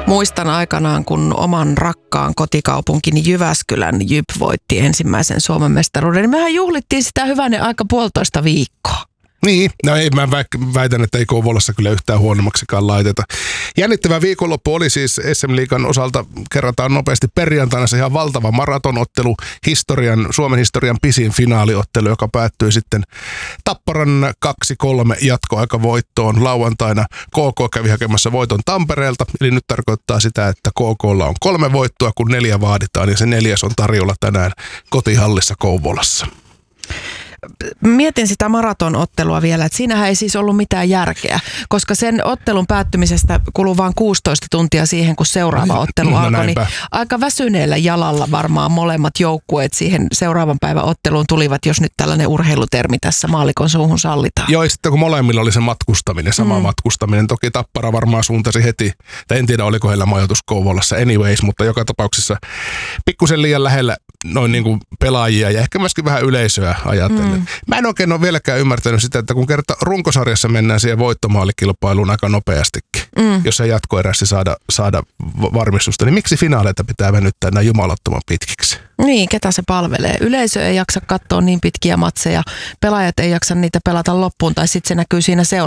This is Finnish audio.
Muistan aikanaan, kun oman rakkaan kotikaupunkini Jyväskylän Jyp voitti ensimmäisen Suomen mestaruuden, niin mehän juhlittiin sitä hyvänen aika 1,5 viikkoa. Niin, no ei, mä väitän, että ei Kouvolassa kyllä yhtään huonommaksikaan laiteta. Jännittävä viikonloppu oli siis SM-liigan osalta, kerrataan nopeasti perjantaina se ihan valtava maratonottelu, Suomen historian pisin finaaliottelu, joka päättyi sitten Tapparan 2-3 jatkoaikavoittoon. Lauantaina KK kävi hakemassa voiton Tampereelta, eli nyt tarkoittaa sitä, että KKlla on 3 voittoa, kun 4 vaaditaan, ja se 4. on tarjolla tänään kotihallissa Kouvolassa. Mietin sitä maratonottelua vielä, että siinähän ei siis ollut mitään järkeä, koska sen ottelun päättymisestä kuluu vain 16 tuntia siihen, kun seuraava ottelu alkoi. Niin aika väsyneellä jalalla varmaan molemmat joukkueet siihen seuraavan päivän otteluun tulivat, jos nyt tällainen urheilutermi tässä maallikon suuhun sallitaan. Joo, ja sitten kun molemmilla oli se matkustaminen, sama matkustaminen. Toki Tappara varmaan suuntasi heti, tai en tiedä oliko heillä majoitus Kouvolassa anyways, mutta joka tapauksessa pikkusen liian lähellä noin niin kuin pelaajia ja ehkä myöskin vähän yleisöä ajatellen. Mä en oikein ole vieläkään ymmärtänyt sitä, että kun kerta runkosarjassa mennään siihen voittomaalikilpailuun aika nopeastikin, jos ei jatkoerässä saada varmistusta, niin miksi finaaleita pitää venyttää näin jumalattoman pitkiksi? Niin, ketä se palvelee? Yleisö ei jaksa katsoa niin pitkiä matseja, pelaajat ei jaksa niitä pelata loppuun tai sitten se näkyy siinä